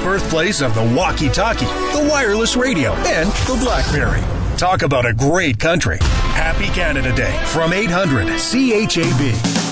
birthplace of the walkie-talkie, the wireless radio, and the BlackBerry. Talk about a great country. Happy Canada Day from 800 CHAB.